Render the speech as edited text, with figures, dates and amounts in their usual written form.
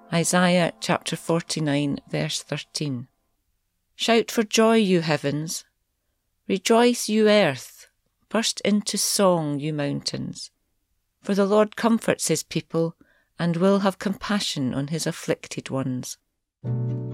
Isaiah chapter 49, verse 13. Shout for joy, you heavens. Rejoice, you earth. Burst into song, you mountains. For the Lord comforts his people and will have compassion on his afflicted ones.